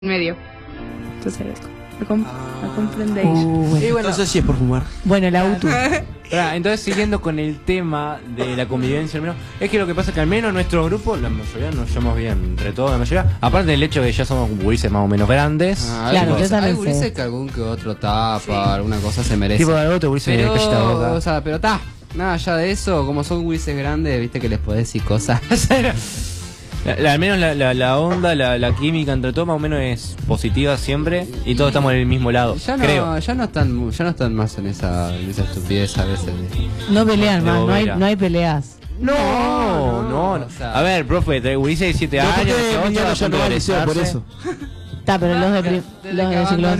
medio. Entonces, ¿lo comprendéis? Y bueno, no sé si es por fumar. Bueno, el auto. Entonces, siguiendo con el tema de la convivencia, al menos, es que lo que pasa es que al menos nuestro grupo, la mayoría nos llevamos bien, entre todos, la mayoría. Aparte del hecho de que ya somos gurises más o menos grandes. Claro, yo también hay sé. gurises que algún que otro tapa, alguna cosa se merece. Tipo de algo te gurises de callita Pero, boca. o sea, pero está. Nada, ya de eso, como son gurises grandes, viste que les podés decir cosas. Al menos la onda, la química entre todos más o menos es positiva siempre y todos estamos en el mismo lado, Ya no, creo. ya no están más en esa estupidez a veces. No pelean De más, bobera. no hay peleas. No. o sea- A ver, profe, te gurises de 7 años, 18, Emiliano ya no va al liceo por eso. Está, pero los de ciclo.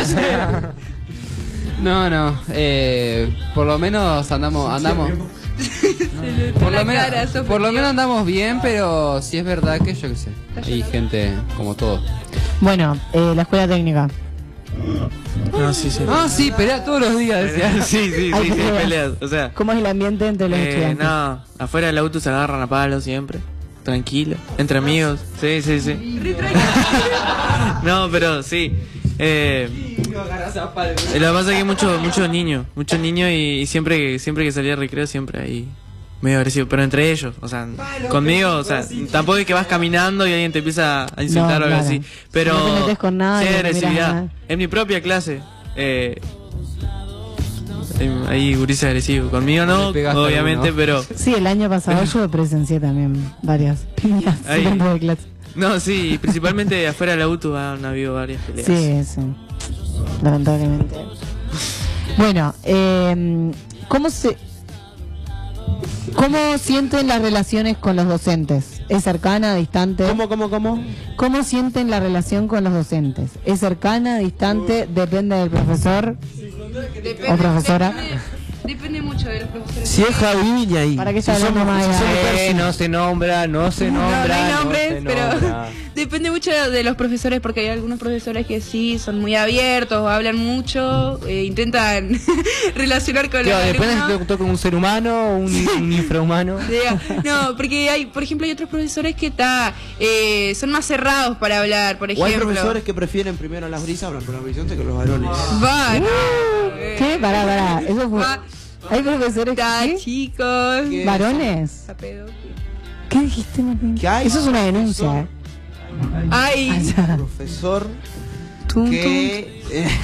No, por lo menos andamos. Por lo menos andamos bien, pero sí es verdad que yo qué sé. Hay gente como todo. Bueno, la escuela técnica. No, sí, sí. Ah, sí, pelea todos los días, decía. Sí, Hay peleas. peleas. O sea, ¿Cómo es el ambiente entre los estudiantes? no, afuera del auto se agarran a palos siempre. Tranquilo, entre amigos. Sí. No, pero sí. Lo que pasa es que hay muchos niños y siempre que salía al recreo siempre ahí medio agresivo, pero entre ellos, o sea, conmigo, o sea, tampoco es que vas caminando y alguien te empieza a insultar No, o algo claro. así, pero No te metes con nadie, sí hay no mirás agresividad. nada. En mi propia clase, hay gurises agresivos, conmigo no, Le pegaste obviamente, alguno. pero Sí, el año pasado yo presencié también varias piñas Ahí. dentro de clase. no, sí, principalmente afuera del auto han habido varias peleas. Sí. Lamentablemente. Bueno, ¿cómo sienten las relaciones con los docentes? ¿Es cercana, distante? ¿Cómo? ¿Cómo sienten la relación con los docentes? ¿Es cercana, distante? ¿Depende del profesor o profesora? Depende mucho de los profesores. Si es Javi Viña ¿Para qué está hablando más? No se nombra, no se nombra. No hay no nombres, se pero nombra. depende mucho de los profesores, porque hay algunos profesores que sí son muy abiertos, hablan mucho, intentan relacionar con los Claro, depende si alumnos. te toca un ser humano o un infrahumano. No, porque hay, por ejemplo, hay otros profesores que son más cerrados para hablar, por O hay ejemplo. profesores que prefieren primero a las brisas, hablan con los brillantes que los varones. Va, ¿Qué? Pará. Eso fue... Va, ¿Hay profesores está, que... chicos. ¿Qué? ¿Varones? Está pedo. ¿Qué dijiste, Martín? ¿Qué hay? Eso es una denuncia. Ay, Profesor Tum, que,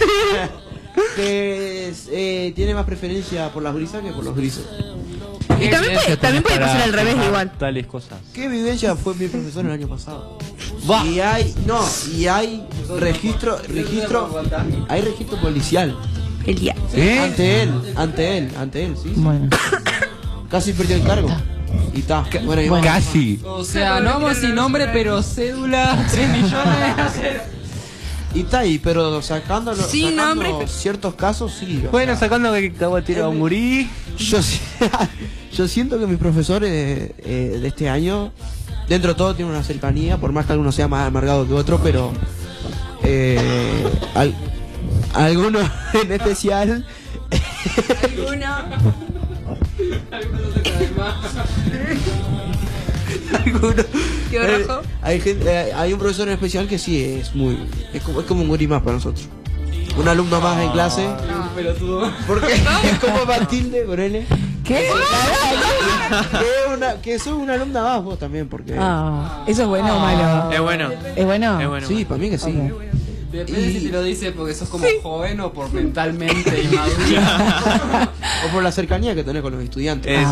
tiene más preferencia por las brisas que por los grises. y también puede pasar al revés igual. Tales cosas. ¿Qué vivencia fue mi profesor el año pasado? Y hay registro policial. El día. Ante él, sí. Bueno. Casi perdió el cargo. Y está. Bueno, Casi. O sea, no vamos sin nombre, pero cédula 3 millones. y está ahí, pero sacando Sin nombre, pero- ciertos casos, sí. o Bueno, sea, sacando que acabo de tirar a un gurí. yo siento que mis profesores de este año, dentro de todo, tienen una cercanía, por más que alguno sea más amargado que otro, pero algunos en especial. algunos, ¿Qué rojo? hay un profesor en especial que sí es como un gurí más para nosotros. Un alumno más en clase. Porque es como Matilde, ponele. ¿Qué? Que sos una alumna más vos también, porque. ¿Eso es bueno o malo? Es bueno. ¿Es bueno? Es bueno. Sí, para mí que sí. Ok. Depende si te lo dice porque sos como joven o por mentalmente inmaduro. O por la cercanía que tenés con los estudiantes. Eso.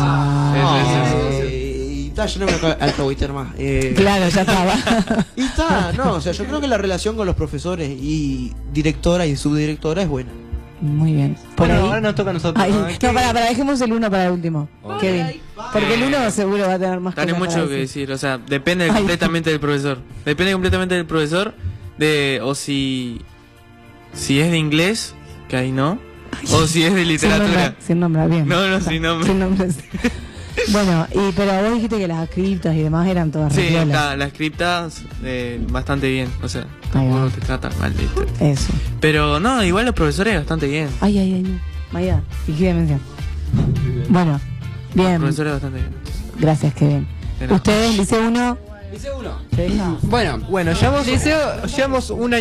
Y está, yo no me alcahueter más. Claro, ya estaba. Y está, no, o sea, yo creo que la relación con los profesores y directora y subdirectora es buena. Muy bien. Por Bueno, ahí. ahora nos toca a nosotros. Ay, ¿no? no, para, dejemos el uno para el último. Kevin. Porque el uno seguro va a tener más Tiene cosas mucho para que decir. decir, o sea, depende Ay. completamente del profesor. Depende completamente del profesor o si es de inglés, que ahí no, o si es de literatura. Sin nombrar, bien. No, sin nombre. Sin nombres. Bueno, pero vos dijiste que las criptas y demás eran todas Sí, repiolas. las criptas bastante bien, o sea, Ahí va. tampoco te tratan mal, ¿viste? Eso. Pero no, igual los profesores bastante bien. Ay, no. Maya, fingí demencia. Bueno, Los bien. profesores bastante bien. Gracias, Kevin. De nada. Ustedes, Liceo 1, Liceo 1. Sí. Bueno, Bueno, llevamos un